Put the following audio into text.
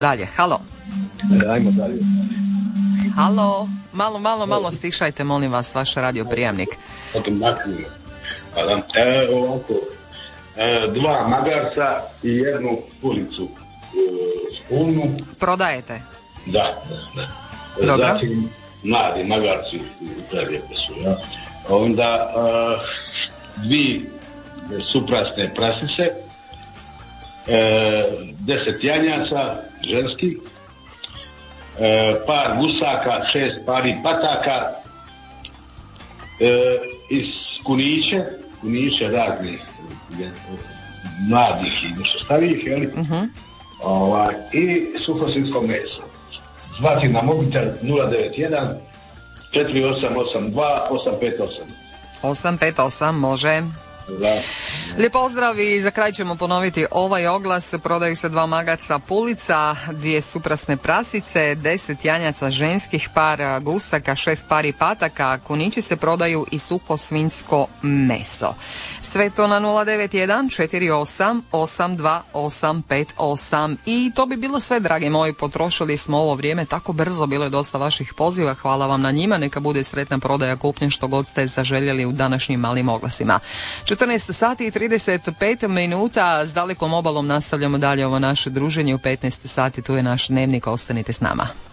Dalje, halo. Ajmo dalje. Halo, malo stišajte, molim vas, vaš radio prijemnik. Ovako, 2 magarca i 1 kulicu spolnu. Prodajete? Da. Dobro. Zatim mladi magarci, prelijepe su, ja. Onda 2 suprasne prasice, 10 janjaca ženskih, par gusaka, 6 pari pataka, iz kuniće raznih mladih i nešto starijih, jel? I suhosvinsko meso. Zvati na mobitel 091 4882 858. 858, može. Da. Lijep pozdrav i za kraj ćemo ponoviti ovaj oglas. Prodaju se 2 magarca pulica, 2 suprasne prasice, 10 janjaca ženskih, par gusaka, 6 pari pataka, kunići se prodaju i suho svinjsko meso. Sve to na 091 48 82 858. I to bi bilo sve, dragi moji. Potrošili smo ovo vrijeme tako brzo, bilo je dosta vaših poziva, hvala vam na njima. Neka bude sretna prodaja, kupnje, što god ste zaželjeli u današnjim malim oglasima. 14 sati i 35 minuta, s Dalekom obalom nastavljamo dalje ovo naše druženje. U 15 sati tu je naš dnevnik, ostanite s nama.